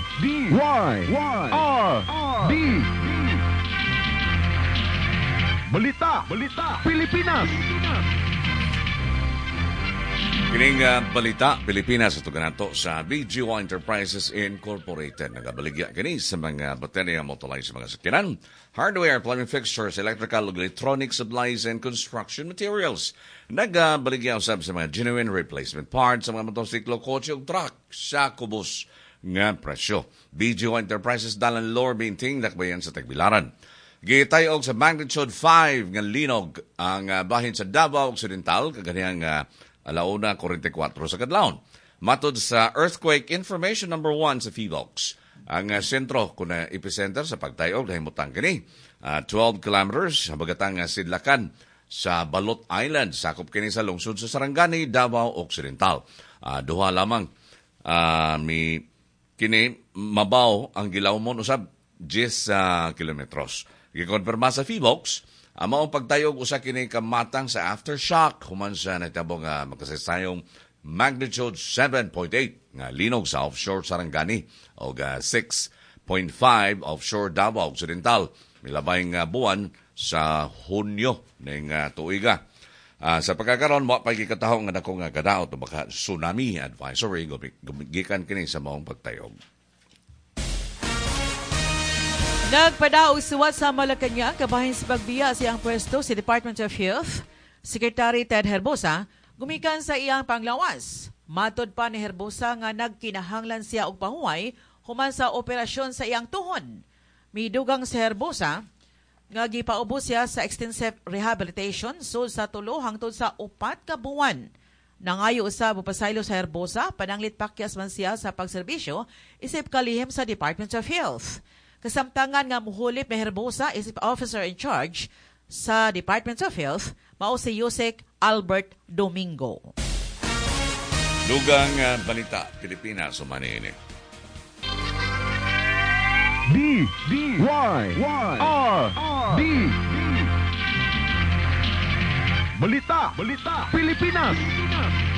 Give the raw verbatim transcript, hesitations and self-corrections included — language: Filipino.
D Y R D Balita, Balita, Pilipinas. Kining uh, balita Pilipinas ito kanato sa B G Y Enterprises Incorporated. Nagabaligya kini sa mga baterya motolay sa mga sakyanan, hardware, plumbing fixtures, electrical, electronic supplies, and construction materials. Nagabaligya usab sa mga genuine replacement parts sa mga motosiklo, kotse ug truck sa kubos nga presyo. B G Y Enterprises dalan lower binting lakbayan sa Tagbilaran. Gitayog sa magnitude five nga linog ang uh, bahin sa Davao Occidental kaganihang uh, alauna forty-four sa kadlawon. Matod sa Earthquake Information Number one sa Phivolcs, ang uh, sentro kuna epicenter sa pagtayog nahimutang kini uh, twelve kilometers habagatang uh, sidlakan sa Balot Island, sakop kini sa lungsod sa Sarangani, Davao Occidental. Uh, duha lamang uh, mi kini mabaw ang gilawmon usab ten uh, kilometros. Gikonfirma sa Phivolcs, ang maong pagtayog usa kini kamatang sa aftershock human sa natabong uh, magkasayong magnitude seven point eight nga linog sa offshore Sarangani o uh, six point five offshore Davao Occidental. Milabay nga buwan sa Hunyo ning uh, tuiga. Uh, sa pagkakaroon mo pa gikatahong nga dako nga kadaot o baka tsunami advisory gikan kini sa maong pagtayog. Nagpadaog suwat sa Malacanang kabahin sa pagbiya sa iyang pwesto si Department of Health, Secretary Ted Herbosa, gumikan sa iyang panglawas. Matod pa ni Herbosa nga nagkinahanglan siya og pahuway human sa operasyon sa iyang tuhod. Midugang si Herbosa nga gipaubos siya sa extensive rehabilitation sud sa tulo hangtod sa upat ka buwan. Nangayo usab upasaylo sa Herbosa pananglit pakyas man siya sa pagserbisyo isip kalihim sa Department of Health. Kasamtangan nga muhulip ni Herbosa isip officer in charge sa Department of Health, mao si Yusek Albert Domingo. Dugang uh, balita Pilipinas sumanini. D D Y R D Balita, Balita, Pilipinas.